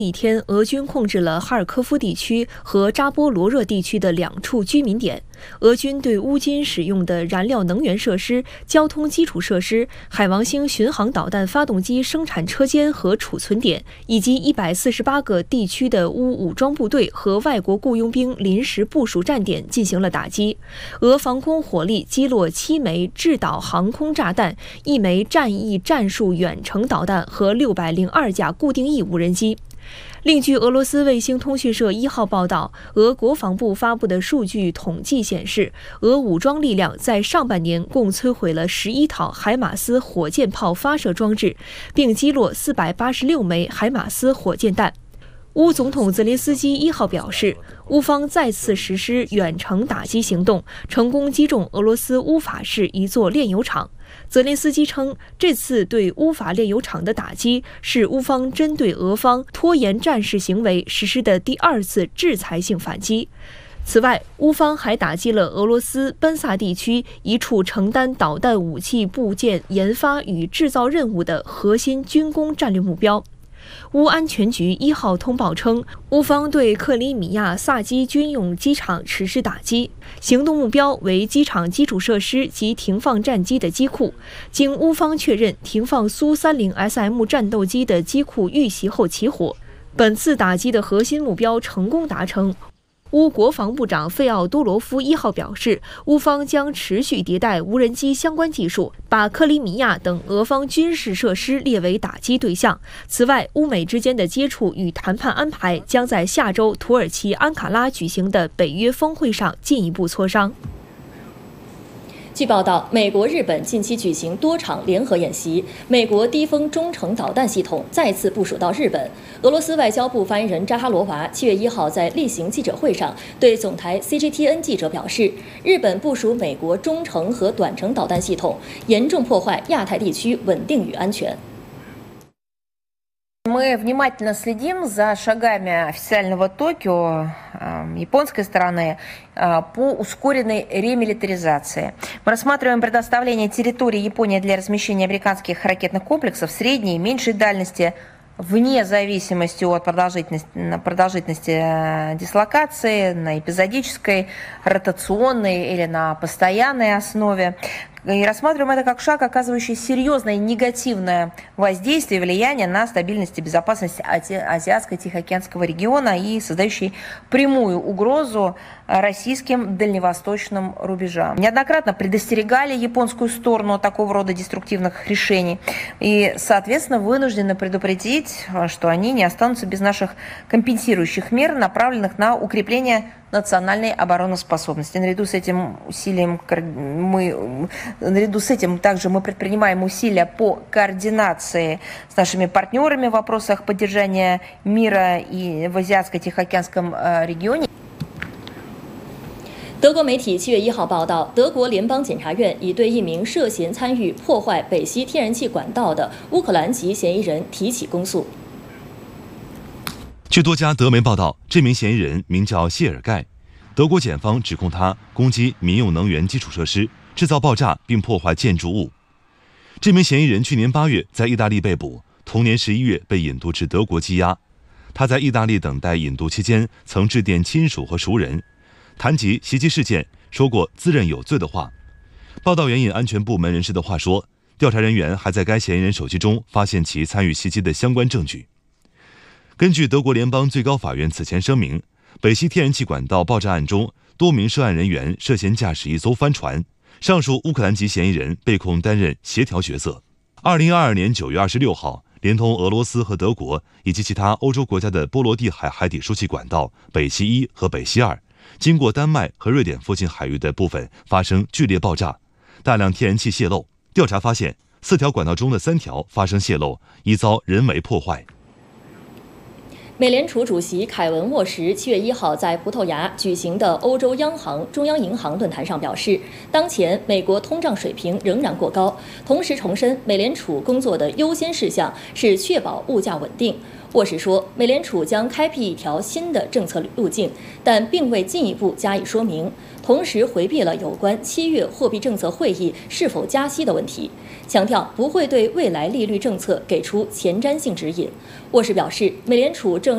一天，俄军控制了哈尔科夫地区和扎波罗热地区的2处居民点。俄军对乌军使用的燃料能源设施、交通基础设施、海王星巡航导弹发动机生产车间和储存点，以及148个地区的乌武装部队和外国雇佣兵临时部署站点进行了打击。俄防空火力击落7枚制导航空炸弹、1枚战役战术远程导弹和602架固定翼无人机。另据俄罗斯卫星通讯社1号报道，俄国防部发布的数据统计显示，俄武装力量在上半年共摧毁了11套海马斯火箭炮发射装置，并击落486枚海马斯火箭弹。乌总统泽连斯基1号表示，乌方再次实施远程打击行动，成功击中俄罗斯乌法市一座炼油厂。泽连斯基称，这次对乌法炼油厂的打击是乌方针对俄方拖延战事行为实施的第2次制裁性反击。此外，乌方还打击了俄罗斯奔萨地区一处承担导弹武器部件研发与制造任务的核心军工战略目标。乌安全局1号通报称，乌方对克里米亚萨基军用机场实施打击，行动目标为机场基础设施及停放战机的机库。经乌方确认，停放苏30 SM 战斗机的机库遇袭后起火。本次打击的核心目标成功达成。乌国防部长费奥多罗夫1号表示，乌方将持续迭代无人机相关技术，把克里米亚等俄方军事设施列为打击对象。此外，乌美之间的接触与谈判安排将在下周土耳其安卡拉举行的北约峰会上进一步磋商。 据报道，美国、日本近期举行多场联合演习，美国低风中程导弹系统再次部署到日本。俄罗斯外交部发言人扎哈罗娃7月1号在例行记者会上对总台 CGTN 记者表示，日本部署美国中程和短程导弹系统，严重破坏亚太地区稳定与安全。 Мы внимательно следим за шагами официального Токио японской стороны по ускоренной ремилитаризации. Мы рассматриваем предоставление территории Японии для размещения американских ракетных комплексов средней и меньшей дальности вне зависимости от продолжительности дислокации, на эпизодической, ротационной или на постоянной основе. И рассматриваем это как шаг, оказывающий серьезное негативное воздействие и влияние на стабильность и безопасность Азиатско-Тихоокеанского региона и создающий прямую угрозу российским дальневосточным рубежам. Неоднократно предостерегали японскую сторону от такого рода деструктивных решений и, соответственно, вынуждены предупредить, что они не останутся без наших компенсирующих мер, направленных на укрепление национальной обороноспособности. Наряду с этим также мы предпринимаем усилия по координации с нашими партнерами в вопросах поддержания мира и в Азиатско-Тихоокеанском регионе. 德国媒体7月1号报道，德国联邦检察院已对一名涉嫌参与破坏北溪天然气管道的乌克兰籍嫌疑人提起公诉。 据多家德媒报道，这名嫌疑人名叫谢尔盖，德国检方指控他攻击民用能源基础设施，制造爆炸并破坏建筑物。这名嫌疑人去年8月在意大利被捕，同年11月被引渡至德国羁押。他在意大利等待引渡期间，曾致电亲属和熟人，谈及袭击事件，说过自认有罪的话。报道援引安全部门人士的话说，调查人员还在该嫌疑人手机中发现其参与袭击的相关证据。根据德国联邦最高法院此前声明，北溪天然气管道爆炸案中，多名涉案人员涉嫌驾驶一艘帆船，上述乌克兰籍嫌疑人被控担任协调角色。2022年9月26号，连通俄罗斯和德国以及其他欧洲国家的波罗的海海底输气管道北溪1和北溪2，经过丹麦和瑞典附近海域的部分发生剧烈爆炸，大量天然气泄漏。调查发现，4条管道中的3条发生泄漏，已遭人为破坏。 美联储主席凯文·沃什7月1号在葡萄牙举行的欧洲央行中央银行论坛上表示，当前美国通胀水平仍然过高，同时重申美联储工作的优先事项是确保物价稳定。沃什说，美联储将开辟一条新的政策路径，但并未进一步加以说明，同时回避了有关7月货币政策会议是否加息的问题，强调不会对未来利率政策给出前瞻性指引。沃什表示，美联储正